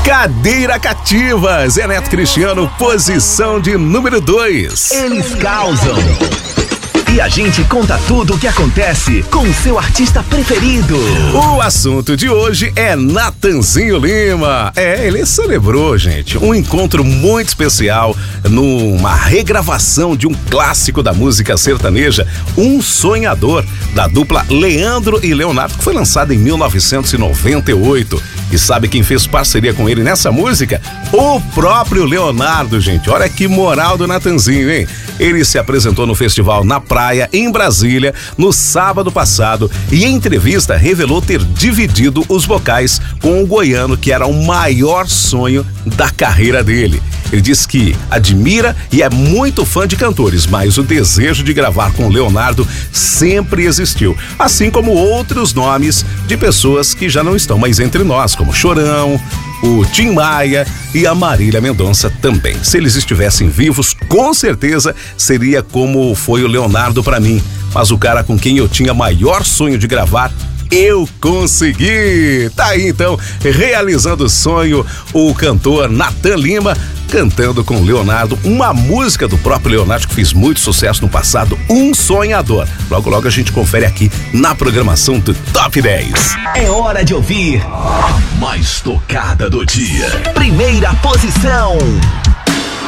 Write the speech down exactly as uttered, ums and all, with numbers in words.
Cadeira Cativa, Zé Neto Cristiano, posição de número dois. Eles causam. E a gente conta tudo o que acontece com o seu artista preferido. O assunto de hoje é Natanzinho Lima. É, ele celebrou, gente, um encontro muito especial numa regravação de um clássico da música sertaneja, Um Sonhador, da dupla Leandro e Leonardo, que foi lançada em mil novecentos e noventa e oito. E sabe quem fez parceria com ele nessa música? O próprio Leonardo, gente. Olha que moral do Natanzinho, hein? Ele se apresentou no festival Na Praia, em Brasília, no sábado passado, e em entrevista revelou ter dividido os vocais com o goiano, que era o maior sonho da carreira dele. Ele diz que admira e é muito fã de cantores, mas o desejo de gravar com o Leonardo sempre existiu, assim como outros nomes de pessoas que já não estão mais entre nós, como Chorão, o Tim Maia e a Marília Mendonça também. Se eles estivessem vivos, com certeza seria como foi o Leonardo pra mim, mas o cara com quem eu tinha maior sonho de gravar, eu consegui! Tá aí então, realizando o sonho, o cantor Natan Lima, cantando com o Leonardo uma música do próprio Leonardo que fez muito sucesso no passado, Um Sonhador. Logo, logo a gente confere aqui na programação do Top dez. É hora de ouvir a mais tocada do dia. Primeira posição.